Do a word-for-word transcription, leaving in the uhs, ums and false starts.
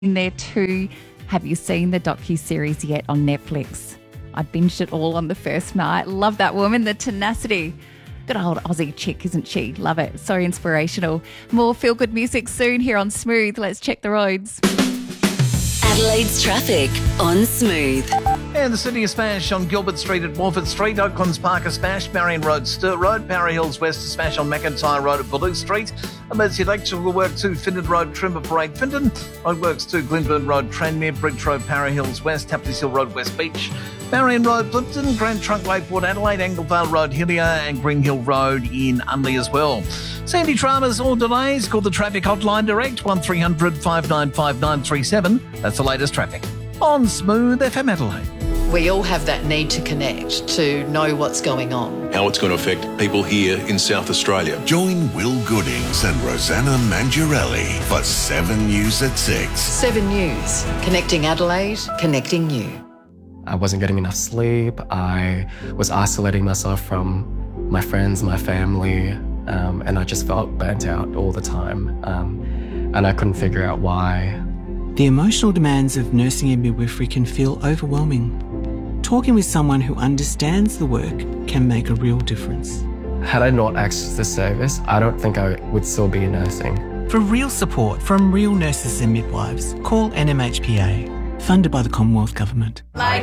in there too. Have you seen the docu-series yet on Netflix? I binged it all on the first night. Love that woman, the tenacity. Good old Aussie chick, isn't she? Love it. So inspirational. More feel-good music soon here on Smooth. Let's check the roads. Adelaide's traffic on Smooth. And the city is smash on Gilbert Street at Morford Street, Oaklands Park is smash, Marion Road, Sturt Road, Parry Hills West is smash on McIntyre Road at Baloo Street, emergency electrical work to Findon Road, Trimber Parade, Findon, roadworks to Glenburn Road, Tranmere, Bridge Road, Parry Hills West, Tapley's Hill Road, West Beach, Marion Road, Plimpton, Grand Trunk Way, Port Adelaide, Anglevale Road, Hillier and Green Hill Road in Unley as well. Sandy dramas or delays, call the traffic hotline direct, one three hundred five nine five nine three seven. That's the latest traffic on Smooth F M Adelaide. We all have that need to connect, to know what's going on. How it's going to affect people here in South Australia. Join Will Goodings and Rosanna Mangiarelli for seven News at six. seven News, connecting Adelaide, connecting you. I wasn't getting enough sleep. I was isolating myself from my friends, my family, um, and I just felt burnt out all the time. Um, and I couldn't figure out why. The emotional demands of nursing and midwifery can feel overwhelming. Talking with someone who understands the work can make a real difference. Had I not accessed this service, I don't think I would still be nursing. For real support from real nurses and midwives, call N M H P A, funded by the Commonwealth Government. Like